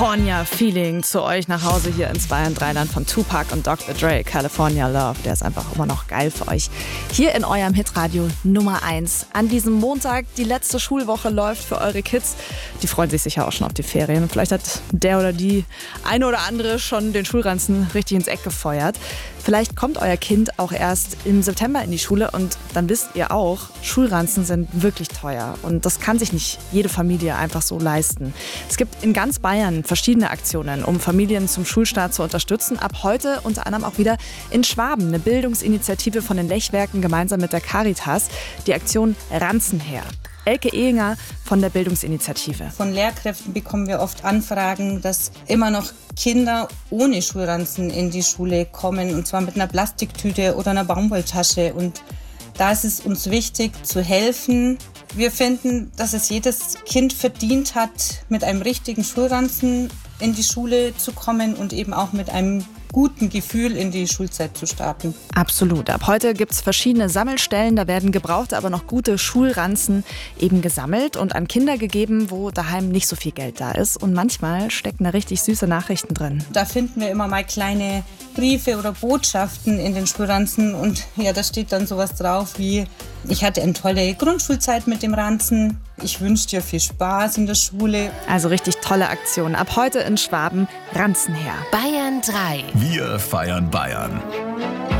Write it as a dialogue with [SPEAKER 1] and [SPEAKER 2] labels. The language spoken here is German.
[SPEAKER 1] California Feeling zu euch nach Hause hier ins Bayern 3-Land von Tupac und Dr. Dre. California Love, der ist einfach immer noch geil für euch. Hier in eurem Hitradio Nummer 1. An diesem Montag, die letzte Schulwoche läuft für eure Kids. Die freuen sich sicher auch schon auf die Ferien. Vielleicht hat der oder die eine oder andere schon den Schulranzen richtig ins Eck gefeuert. Vielleicht kommt euer Kind auch erst im September in die Schule und dann wisst ihr auch, Schulranzen sind wirklich teuer und das kann sich nicht jede Familie einfach so leisten. Es gibt in ganz Bayern verschiedene Aktionen, um Familien zum Schulstart zu unterstützen. Ab heute unter anderem auch wieder in Schwaben, eine Bildungsinitiative von den Lechwerken gemeinsam mit der Caritas, die Aktion Ranzen her. Elke Ehinger von der Bildungsinitiative.
[SPEAKER 2] Von Lehrkräften bekommen wir oft Anfragen, dass immer noch Kinder ohne Schulranzen in die Schule kommen, und zwar mit einer Plastiktüte oder einer Baumwolltasche. Und da ist es uns wichtig zu helfen. Wir finden, dass es jedes Kind verdient hat, mit einem richtigen Schulranzen in die Schule zu kommen und eben auch mit einem guten Gefühl in die Schulzeit zu starten.
[SPEAKER 1] Absolut. Ab heute gibt es verschiedene Sammelstellen. Da werden gebrauchte, aber noch gute Schulranzen eben gesammelt und an Kinder gegeben, wo daheim nicht so viel Geld da ist. Und manchmal stecken da richtig süße Nachrichten drin.
[SPEAKER 2] Da finden wir immer mal kleine Briefe oder Botschaften in den Schulranzen. Und ja, da steht dann sowas drauf wie: Ich hatte eine tolle Grundschulzeit mit dem Ranzen. Ich wünsche dir viel Spaß in der Schule.
[SPEAKER 1] Also richtig tolle Aktion. Ab heute in Schwaben Ranzen her.
[SPEAKER 3] Bayern 3.
[SPEAKER 4] Wir feiern Bayern.